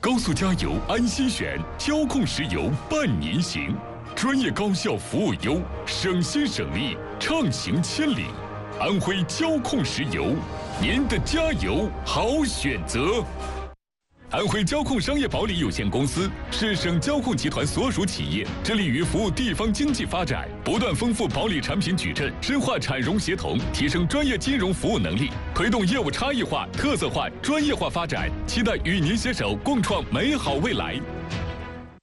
高速加油安心选，交控石油伴您行。专业高效服务优，省心省力，畅行千里。安徽交控石油，您的加油好选择。安徽交控商业保理有限公司是省交控集团所属企业，致力于服务地方经济发展，不断丰富保理产品矩阵，深化产融协同，提升专业金融服务能力，推动业务差异化、特色化、专业化发展。期待与您携手，共创美好未来。